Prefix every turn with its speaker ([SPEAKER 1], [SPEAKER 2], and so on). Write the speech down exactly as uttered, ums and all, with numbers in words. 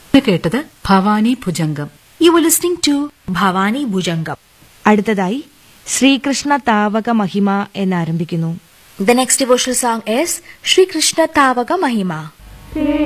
[SPEAKER 1] കേട്ടത് Bhavani ഭുജംഗം.
[SPEAKER 2] You were listening to Bhavani Bhujangam.
[SPEAKER 3] അടുത്തതായി ശ്രീകൃഷ്ണ താവക മഹിമ എന്നാരംഭിക്കുന്നു.
[SPEAKER 2] The next devotional song is Shri Krishna Tavaga Mahima.